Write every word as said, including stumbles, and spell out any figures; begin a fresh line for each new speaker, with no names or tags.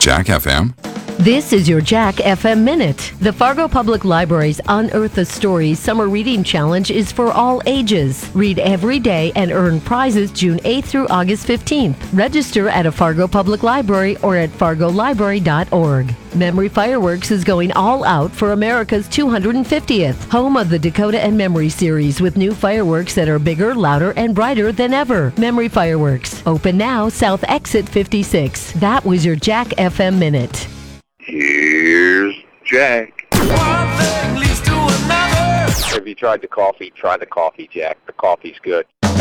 Jack F M.
This is your Jack F M Minute. The Fargo Public Library's Unearth a Story Summer Reading Challenge is for all ages. Read every day and earn prizes June eighth through August fifteenth. Register at a Fargo Public Library or at fargo library dot org. Memory Fireworks is going all out for America's two hundred fiftieth, home of the Dakota and Memory series with new fireworks that are bigger, louder, and brighter than ever. Memory Fireworks. Open now, South Exit fifty-six. That was your Jack F M Minute.
Here's Jack.
One thing leads to another.
Have you tried the coffee? Try the coffee, Jack. The coffee's good.